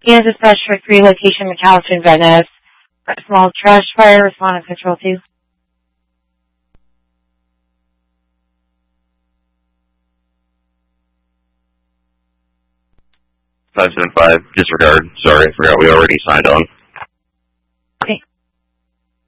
Unit dispatch for 3 location McAllister, Venice. Small trash fire, respond on control 2. 575, disregard. Sorry, I forgot we already signed on.